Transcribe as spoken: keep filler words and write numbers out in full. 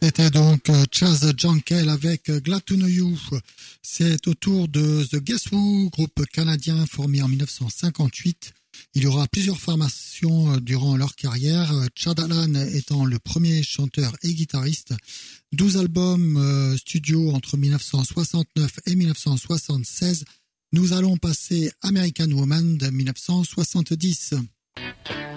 C'était donc euh, Chaz Jankel avec euh, Glad to Know You. C'est au tour de The Guess Who, groupe canadien formé en dix-neuf cent cinquante-huit. Il y aura plusieurs formations euh, durant leur carrière, euh, Chad Allan étant le premier chanteur et guitariste. douze albums euh, studio entre dix-neuf cent soixante-neuf et dix-neuf cent soixante-seize. Nous allons passer American Woman de dix-neuf cent soixante-dix.